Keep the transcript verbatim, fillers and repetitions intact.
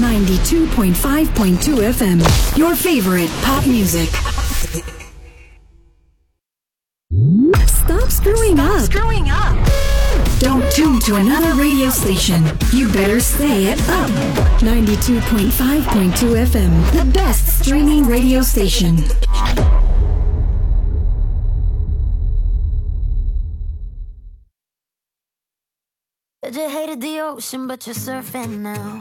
ninety-two point five point two F M, your favorite pop music. Stop screwing Stop up. screwing up. Don't tune to another radio station. You better stay at Up. ninety-two point five point two F M, the best streaming radio station. Said you hated the ocean, but you're surfing now.